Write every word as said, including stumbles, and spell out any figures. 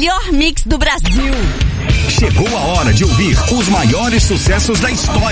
melhor mix do Brasil. Chegou a hora de ouvir os maiores sucessos da história.